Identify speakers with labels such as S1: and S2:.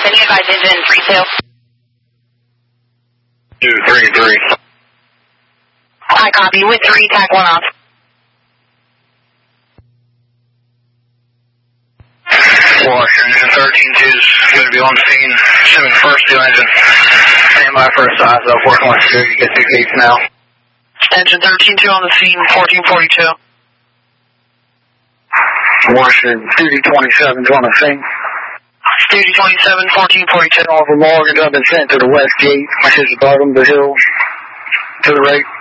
S1: Can you advise engine 32?
S2: 233.
S1: I copy. With 3, tag 1 off.
S2: Washer, engine 13-2's going to be on scene, assuming first 2 engine. Stand by for a size up, working on security, get 6 gates now.
S3: Engine 13-2 on the scene, 1442.
S2: Washer, duty 27's on the scene.
S3: Duty 27, 1442.
S2: All for Morgan, I've been sent to the west gate, which is the bottom of the hill, to the right.